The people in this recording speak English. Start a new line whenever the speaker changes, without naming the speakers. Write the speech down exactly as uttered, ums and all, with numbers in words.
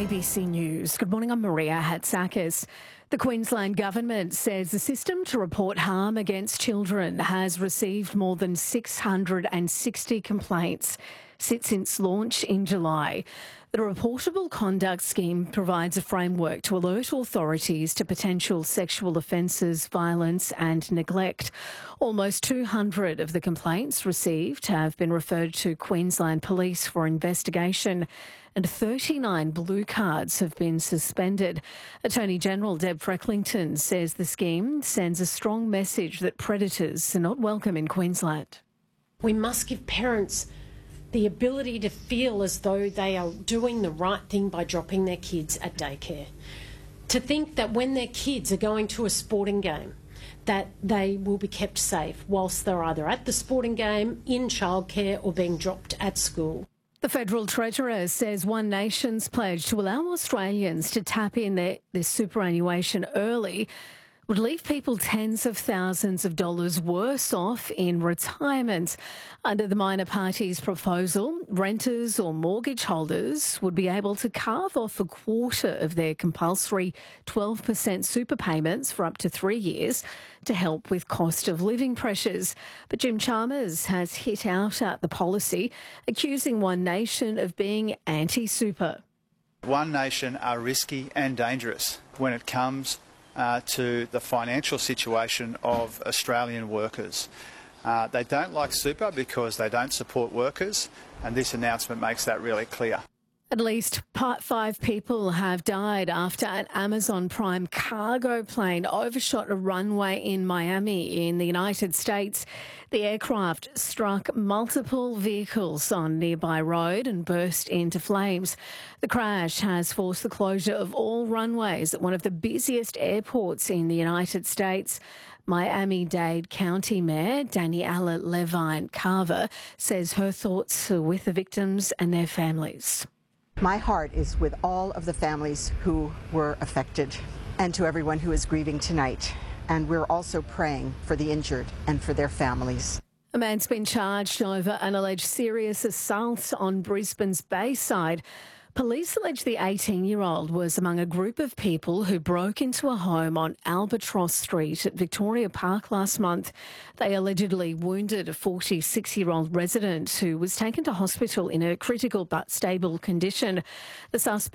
A B C News. Good morning, I'm Maria Hatzakis. The Queensland Government says the system to report harm against children has received more than six hundred sixty complaints since launch in July. The Reportable Conduct Scheme provides a framework to alert authorities to potential sexual offences, violence and neglect. Almost two hundred of the complaints received have been referred to Queensland Police for investigation, and thirty-nine blue cards have been suspended. Attorney General Deb Frecklington says the scheme sends a strong message that predators are not welcome in Queensland.
We must give parents the ability to feel as though they are doing the right thing by dropping their kids at daycare. To think that when their kids are going to a sporting game, that they will be kept safe whilst they're either at the sporting game, in childcare or being dropped at school.
The Federal Treasurer says One Nation's pledge to allow Australians to tap in their, their superannuation early would leave people tens of thousands of dollars worse off in retirement. Under the minor party's proposal, renters or mortgage holders would be able to carve off a quarter of their compulsory twelve percent super payments for up to three years to help with cost of living pressures. But Jim Chalmers has hit out at the policy, accusing One Nation of being anti-super.
One Nation are risky and dangerous when it comes Uh, to the financial situation of Australian workers. Uh, they don't like super because they don't support workers, and this announcement makes that really clear.
At least five people have died after an Amazon Prime cargo plane overshot a runway in Miami in the United States. The aircraft struck multiple vehicles on a nearby road and burst into flames. The crash has forced the closure of all runways at one of the busiest airports in the United States. Miami-Dade County Mayor Daniela Levine Carver says her thoughts are with the victims and their families.
My heart is with all of the families who were affected and to everyone who is grieving tonight. And we're also praying for the injured and for their families.
A man's been charged over an alleged serious assault on Brisbane's Bayside. Police allege the eighteen-year-old was among a group of people who broke into a home on Albatross Street at Victoria Park last month. They allegedly wounded a forty-six-year-old resident who was taken to hospital in a critical but stable condition. The suspect